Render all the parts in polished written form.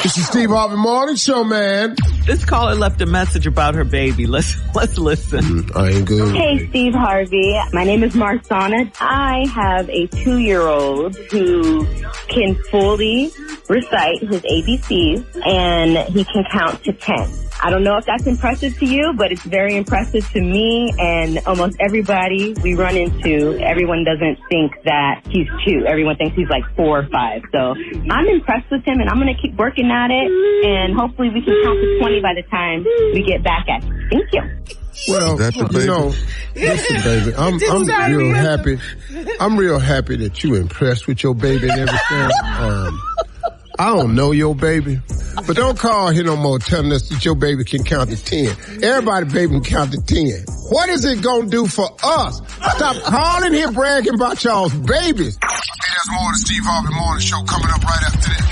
This is Steve Harvey Morning Show, man. This caller left a message about her baby. Let's listen. I ain't good. Hey, Steve Harvey. My name is Marsana. I have a 2-year-old who can fully recite his ABCs, and he can count to 10. I don't know if that's impressive to you, but it's very impressive to me and almost everybody we run into. Everyone doesn't think that he's 2. Everyone thinks he's like 4 or 5. So I'm impressed with him, and I'm going to keep working at it, and hopefully we can count to 20 by the time we get back at it. Thank you. Well, you know, listen, baby, I'm real happy. I'm real happy that you impressed with your baby and everything. I don't know your baby, but don't call here no more telling us that your baby can count to 10. Everybody baby can count to 10. What is it gonna do for us? Stop calling here bragging about y'all's babies. Hey, there's more of the Steve Harvey Morning Show coming up right after this.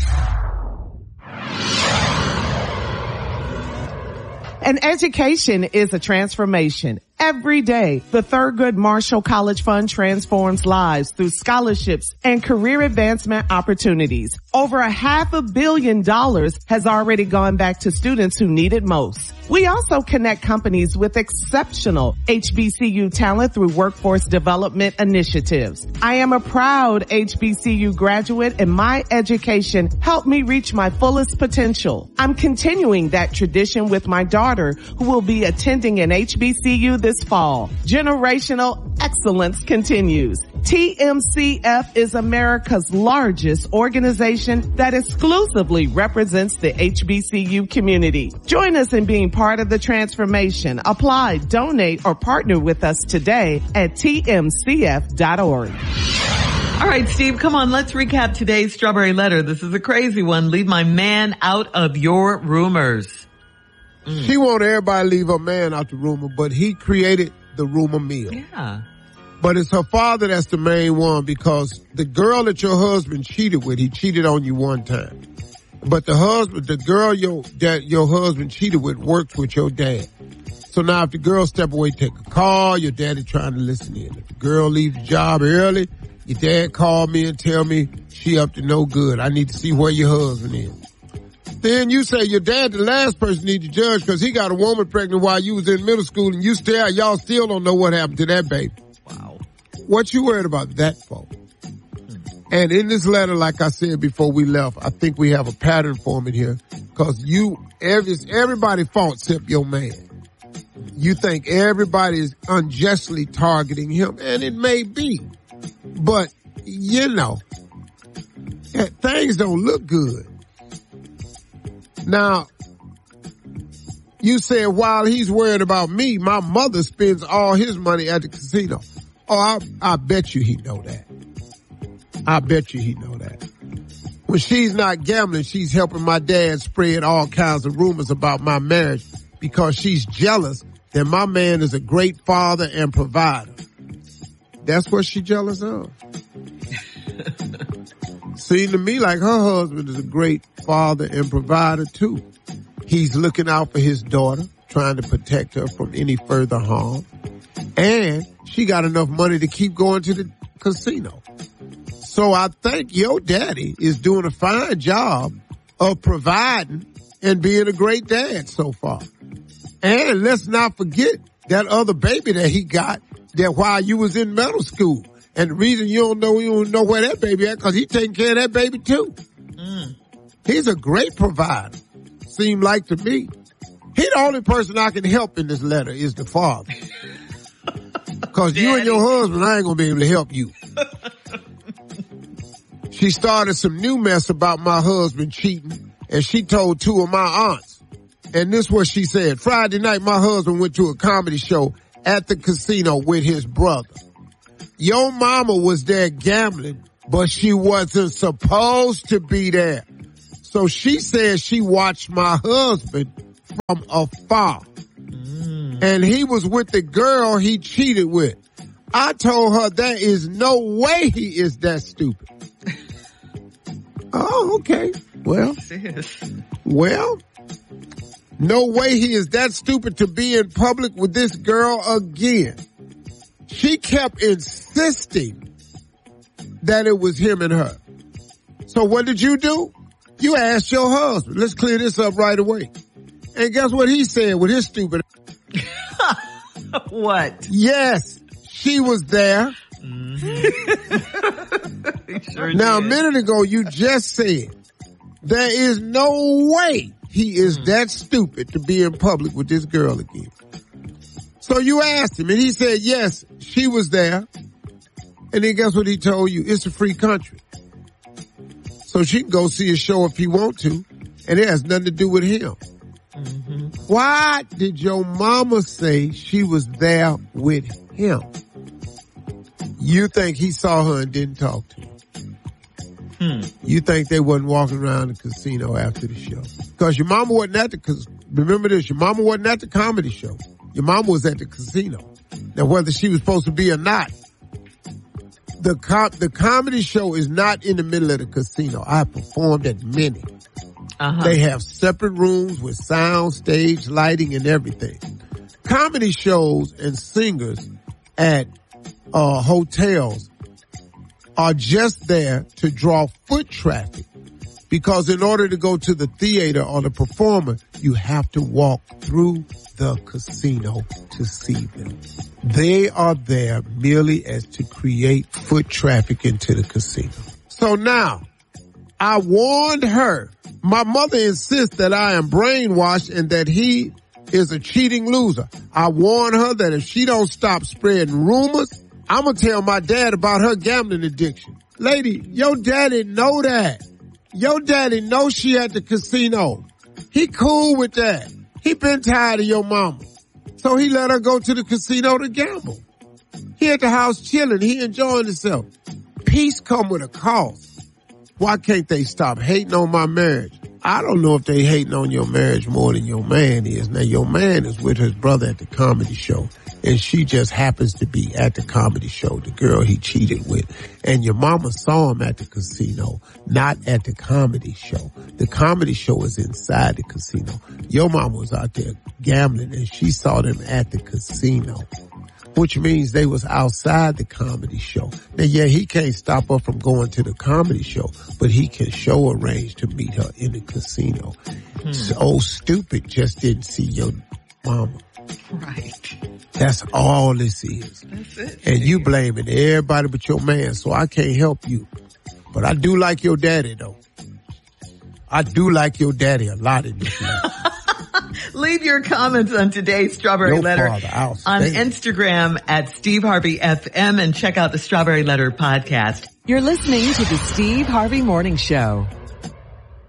An education is a transformation. Every day, the Thurgood Marshall College Fund transforms lives through scholarships and career advancement opportunities. Over $500 million has already gone back to students who need it most. We also connect companies with exceptional HBCU talent through workforce development initiatives. I am a proud HBCU graduate, and my education helped me reach my fullest potential. I'm continuing that tradition with my daughter, who will be attending an HBCU this fall. Generational excellence continues. TMCF is America's largest organization that exclusively represents the HBCU community. Join us in being part of the transformation. Apply, donate, or partner with us today at tmcf.org. All right, Steve, come on. Let's recap today's Strawberry Letter. This is a crazy one. Leave my man out of your rumors. She want everybody to leave her man out the rumor, but he created the rumor mill. Yeah. But it's her father that's the main one, because the girl that your husband cheated with, he cheated on you one time. But the girl your husband cheated with works with your dad. So now if the girl step away, take a call, your daddy trying to listen in. If the girl leaves the job early, your dad called me and tell me she up to no good. I need to see where your husband is. Then you say your dad, the last person need to judge because he got a woman pregnant while you was in middle school, and y'all still don't know what happened to that baby. Wow. What you worried about that for? And in this letter, like I said before we left, I think we have a pattern forming here, because everybody fault except your man. You think everybody is unjustly targeting him, and it may be, but you know, things don't look good. Now, you said while he's worried about me, my mother spends all his money at the casino. Oh, I bet you he know that. I bet you he know that. When she's not gambling, she's helping my dad spread all kinds of rumors about my marriage because she's jealous that my man is a great father and provider. That's what she's jealous of. Seemed to me like her husband is a great father and provider too. He's looking out for his daughter, trying to protect her from any further harm. And she got enough money to keep going to the casino. So I think your daddy is doing a fine job of providing and being a great dad so far. And let's not forget that other baby that he got that while you was in middle school. And the reason you don't know where that baby at, because he's taking care of that baby too. He's a great provider, seem like to me. He the only person I can help in this letter is the father. Because you and your husband, I ain't going to be able to help you. She started some new mess about my husband cheating, and she told 2 of my aunts. And this is what she said. Friday night, my husband went to a comedy show at the casino with his brother. Your mama was there gambling, but she wasn't supposed to be there. So she said she watched my husband from afar. And he was with the girl he cheated with. I told her there is no way he is that stupid. Oh, okay. Well, no way he is that stupid to be in public with this girl again. She kept insisting that it was him and her. So what did you do? You asked your husband. Let's clear this up right away. And guess what he said with his stupid... What? Yes, she was there. Sure now, did. a minute ago, you just said there is no way he is that stupid to be in public with this girl again. So you asked him, and he said, yes, she was there. And then guess what he told you? It's a free country. So she can go see a show if he want to, and it has nothing to do with him. Mm-hmm. Why did your mama say she was there with him? You think he saw her and didn't talk to her. You think they wasn't walking around the casino after the show. Because your mama wasn't at remember this, your mama wasn't at the comedy show. Your mama was at the casino. Now whether she was supposed to be or not, the comedy show is not in the middle of the casino. I performed at many. They have separate rooms with sound, stage, lighting, and everything. Comedy shows and singers at hotels are just there to draw foot traffic, because in order to go to the theater or the performer, you have to walk through the casino to see them. They are there merely as to create foot traffic into the casino. So now, I warned her. My mother insists that I am brainwashed and that he is a cheating loser. I warned her that if she don't stop spreading rumors, I'm going to tell my dad about her gambling addiction. Lady, your daddy know that. Your daddy knows she at the casino. He cool with that. He been tired of your mama. So he let her go to the casino to gamble. He at the house chilling. He enjoying himself. Peace come with a cost. Why can't they stop hating on my marriage? I don't know if they hating on your marriage more than your man is. Now, your man is with his brother at the comedy show, and she just happens to be at the comedy show, the girl he cheated with. And your mama saw him at the casino, not at the comedy show. The comedy show is inside the casino. Your mama was out there gambling, and she saw them at the casino, which means they was outside the comedy show. Now, yeah, he can't stop her from going to the comedy show, but he can show arrange to meet her in the casino. So stupid just didn't see your mama. Right. That's all this is. That's it. And you blaming everybody but your man, so I can't help you. But I do like your daddy, though. I do like your daddy a lot in this life. Leave your comments on today's Strawberry Letter on Instagram at Steve Harvey FM, and check out the Strawberry Letter podcast. You're listening to the Steve Harvey Morning Show.